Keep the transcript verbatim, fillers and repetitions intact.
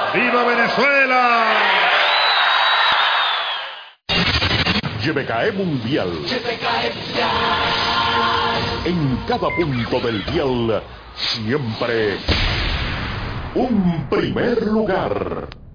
¡Viva Venezuela! Y B K E Mundial. Y B K E Mundial. En cada punto del dial, siempre un primer lugar.